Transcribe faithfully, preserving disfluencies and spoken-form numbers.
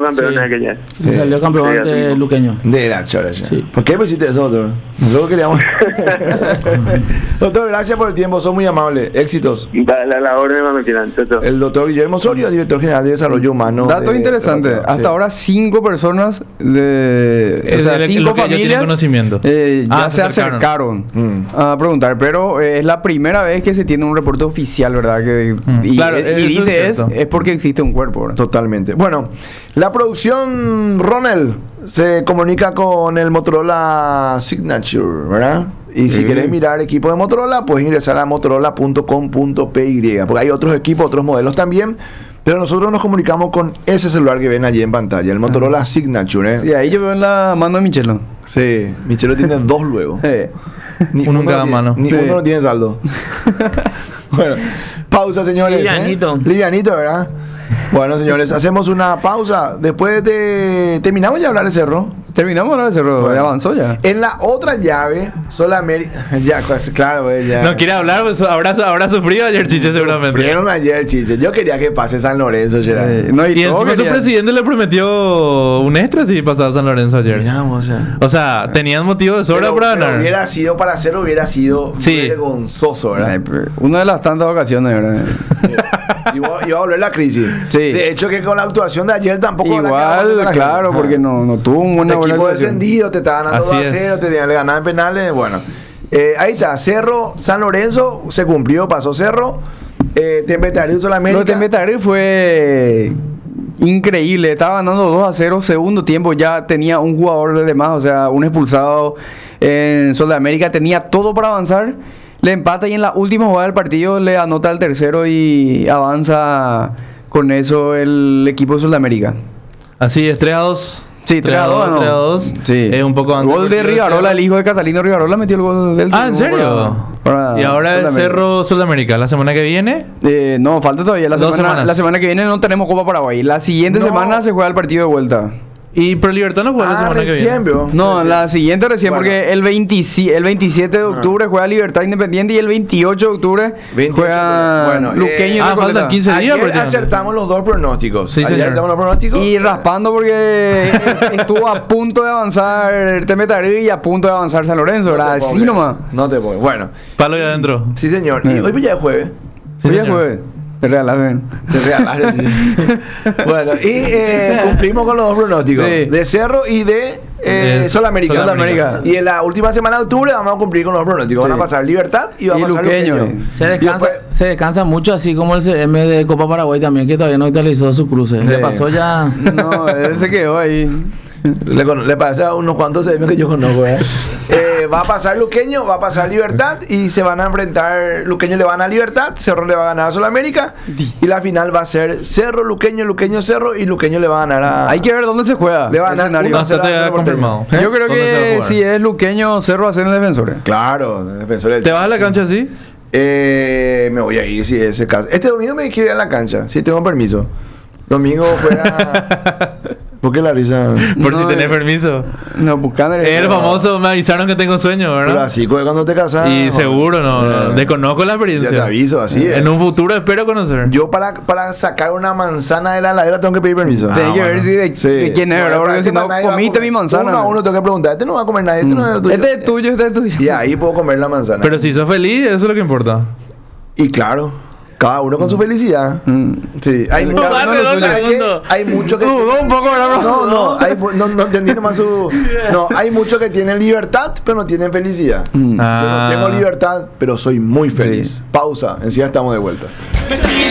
campeón Sí. aquella. Sí, salió campeón Sí, ante así. Luqueño. De la chora, ya. Sí. ¿Por qué me hiciste eso, doctor? Nosotros queríamos. Doctor, gracias por el tiempo, son muy amables. Éxitos. Dale a la orden cuando quieran. Chao, chao. El doctor Guillermo Soria, director general de Desarrollo Humano. Dato de- interesante. de- Hasta sí. ahora cinco personas de, Es o sea, de cinco lo que ellos tienen familias conocimiento. eh, ya Ah, se se acercaron, Mm. a preguntar, pero eh, es la primera vez que se tiene un reporte oficial, ¿verdad? Que, Mm. y, Claro, y eso es dice es, cierto. es porque existe un cuerpo, ¿verdad? Totalmente. Bueno, la producción Ronel se comunica con el Motorola Signature, ¿verdad? Y si Sí. querés mirar equipo de Motorola, puedes ingresar a motorola punto com punto p y, porque hay otros equipos, otros modelos también, pero nosotros nos comunicamos con ese celular que ven allí en pantalla, el Motorola Signature, ¿eh? Sí, ahí yo veo en la mano de Michelo. Sí, Michelo tiene dos luego. Eh. Ni Uno en cada tiene- mano. Ni Sí. uno no tiene saldo. Bueno, pausa, señores. ¿eh? Livianito. Livianito, ¿verdad? Bueno, señores, hacemos una pausa. Después de... ¿Terminamos ya de hablar de Cerro? Terminamos ahora, Cerro, Bueno. ya avanzó ya. En la otra llave, Solamérica... Ya, pues, claro, pues, ya. No quiere hablar, pues, habrá, habrá sufrido ayer Chiche seguramente. Sufrieron ayer, chiche. Yo quería que pase San Lorenzo, Gerard. Eh, no, y Y todo encima su querían- presidente le prometió un extra si pasaba San Lorenzo ayer. Miramos, o sea... O sea, tenían motivo de sobra Pero- para pero ganar. hubiera sido, para hacerlo, hubiera sido Sí. vergonzoso, ¿verdad? Ay, pero una de las tantas ocasiones, ¿verdad? Iba, iba a volver la crisis. Sí. De hecho, que con la actuación de ayer tampoco habrá quedado mal de Igual, la claro, gente. porque no, no tuvo una Este buena equipo actuación. descendido, te está ganando Así dos a es. cero, te le ganaban penales. Bueno, eh, ahí está. Cerro, San Lorenzo, se cumplió, pasó Cerro. Eh, Tembetarí, Solamérica. Lo de Tembetarí fue increíble. Estaba ganando dos a cero. Segundo tiempo ya tenía un jugador de más, o sea, un expulsado en Sudamérica. Tenía todo para avanzar. Le empata y en la última jugada del partido le anota el tercero y avanza con eso el equipo de Sudamérica. Así es, tres a dos. Sí, tres a dos, ¿no? tres a dos. Sí. Es un poco antes Gol del de partido Rivarola, Cerro. el hijo de Catalino Rivarola metió el gol del Ah, ¿en triunfo serio? para- para Y ahora es Sudamérica. Cerro Sudamérica. La semana que viene. Eh, no, falta todavía la Dos semana. semanas. La semana que viene no tenemos Copa Paraguay. La siguiente No. semana se juega el partido de vuelta. Y Pro Libertad no juega la Ah, semana que recién, viene. vio. No, Recién. la siguiente recién, Bueno. porque el, veintici- el veintisiete de octubre juega Libertad Independiente y el veintiocho de octubre veintiocho, juega bueno, Luqueño y ah, Recoleta. faltan quince días. Ayer prácticamente. acertamos los dos pronósticos. Sí, Ayer señor. acertamos los pronósticos. Y raspando porque estuvo a punto de avanzar Tembetarí y a punto de avanzar San Lorenzo, No te ¿verdad? puedo Así creer. nomás. No te puedo. Bueno, Palo ahí adentro. sí, señor. Y Sí. hoy ya es jueves. Sí, Hoy es señor. jueves. Te regalaste. Te regalaste, sí. Bueno, y eh, cumplimos con los dos pronósticos. Sí. De Cerro y de eh, De Solamérica. Solamérica. Y en la última semana de octubre vamos a cumplir con los dos pronósticos. Sí. Van a pasar Libertad y va a Y pasar Luqueño, Luqueño. eh. Se Y descansa, después- se descansa mucho, así como el C M de Copa Paraguay también, que todavía no actualizó su cruce. Le Sí. pasó ya. No, él se quedó ahí. Le, con- le parece a unos cuantos C M que yo conozco, ¿eh? Eh, va a pasar Luqueño, va a pasar Libertad y se van a enfrentar. Luqueño le van a Libertad, Cerro le va a ganar a Solamérica y la final va a ser Cerro, Luqueño, Luqueño, Cerro y Luqueño le va a ganar a. Hay que ver dónde se juega. Le va a el ganar escenario. uno No a cero está a todavía Cerro Porteño. confirmado. Yo creo ¿Dónde se va a que jugar? si es Luqueño, Cerro hacen el defensor. Claro, defensor del ¿Te vas a la cancha así? Eh, me voy a ir si es ese caso. Este domingo me quiero ir a la cancha, si tengo permiso. Domingo juega. ¿Por qué la risa? Por No, si tenés eh. permiso. No, Buchanan El famoso, me avisaron que tengo sueño, Pero ¿verdad? así pues, cuando te casas. Y seguro, no, no. Eh, Desconozco la Ya experiencia. te aviso, así es. En un futuro espero conocer. Yo para, para sacar una manzana de la heladera tengo que pedir permiso. Tenés Ah, que ver bueno. si de, Sí. de quién es, No, ¿verdad? Porque para si que no, nadie va a comiste comer. mi manzana. Uno a uno tengo que preguntar. Este no va a comer nadie, este no es tuyo. Este es tuyo, este es tuyo. Y ahí puedo comer la manzana. Pero si sos feliz, eso es lo que importa. Y claro, cada uno con su felicidad. Mm. Sí, hay No, mucho. dale, dos ¿sabes qué? segundos. Hay mucho que. Dudó un poco, ¿verdad? No, no, hay, mu- no, no entendí nomás su. No, hay muchos que tienen libertad, pero no tienen felicidad. Mm. Ah. Yo no tengo libertad, pero soy muy feliz. Pausa, enseguida estamos de vuelta.